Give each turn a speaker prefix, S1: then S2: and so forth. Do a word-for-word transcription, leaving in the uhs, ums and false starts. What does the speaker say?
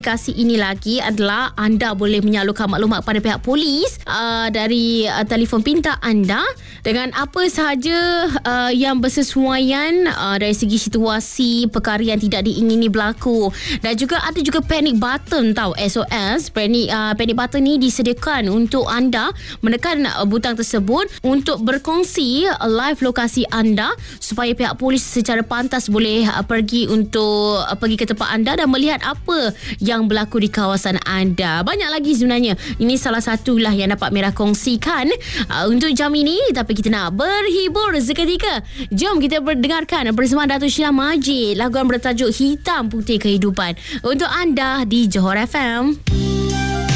S1: aplikasi ini lagi adalah anda boleh menyalurkan maklumat kepada pihak polis uh, dari uh, telefon pintar anda dengan apa sahaja uh, yang bersesuaian uh, dari segi situasi perkara yang tidak diingini berlaku. Dan juga ada juga panic button tau, S O S. Panic, uh, panic button ni disediakan untuk anda menekan uh, butang tersebut untuk berkongsi uh, live lokasi anda supaya pihak polis secara pantas boleh uh, pergi untuk uh, pergi ke tempat anda dan melihat apa yang berlaku di kawasan anda. Banyak lagi sebenarnya. Ini salah satulah yang dapat Mira kongsikan uh, untuk jam ini. Tapi kita nak berhibur seketika. Jom kita berdengarkan bersama Datuk Sheila Majid lagu yang bertajuk Hitam Putih Kehidupan untuk anda di Johor F M.